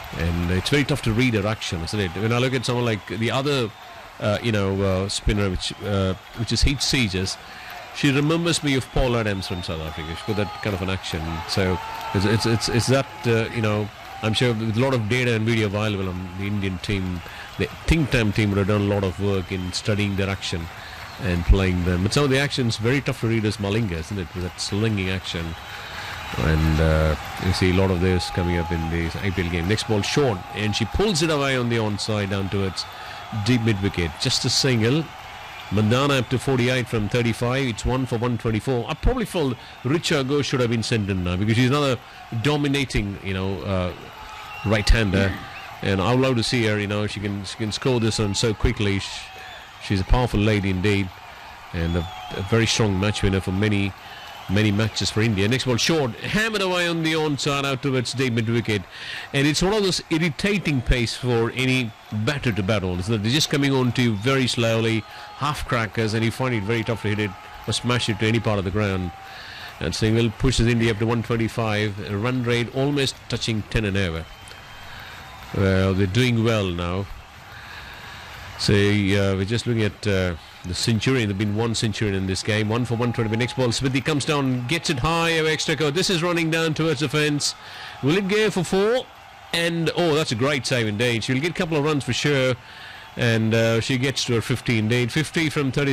And it's very tough to read her action, isn't it? When I look at someone like the other, spinner, which is Heath Sieges, she remembers me of Paul Adams from South Africa. She's got that kind of an action. So it's that, I'm sure with a lot of data and video available on the Indian team, the think tank team would have done a lot of work in studying their action and playing them. But some of the actions very tough to read as Malinga, isn't it? With that slinging action. And you see a lot of this coming up in the IPL game. Next ball short, and she pulls it away on the onside down towards deep mid wicket. Just a single. Mandana up to 48 from 35. It's 1 for 124. I probably felt Richa Ghosh should have been sent in now, because she's another dominating, right-hander. And I would love to see her. She can score this one so quickly. She's a powerful lady indeed, and a very strong match winner for many matches for India. Next ball short, hammered away on the onside out towards deep mid wicket, and it's one of those irritating pace for any batter to bat on. They're just coming on to you very slowly, half crackers, and you find it very tough to hit it or smash it to any part of the ground. And single pushes India up to 125, a run rate almost touching 10 an over. Well, they're doing well now. So we're just looking at the centurion. There's been one centurion in this game. 1 for 120. Next ball, Smithie comes down, gets it high over extra cover. This is running down towards the fence. Will it go for 4? And that's a great save indeed. She'll get a couple of runs for sure. And she gets to her 50 indeed. 50 from 30.